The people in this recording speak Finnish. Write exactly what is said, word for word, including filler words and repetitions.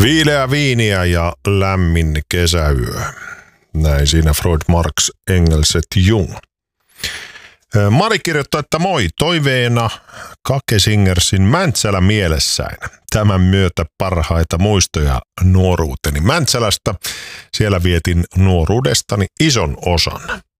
Viileä viiniä ja lämmin kesäyö. Näin siinä Freud, Marx, Engels et Jung. Mari kirjoittaa, että moi, toiveena Kake Singersin Mäntsälä mielessäin. Tämän myötä parhaita muistoja nuoruuteni Mäntsälästä. Siellä vietin nuoruudestani ison osan.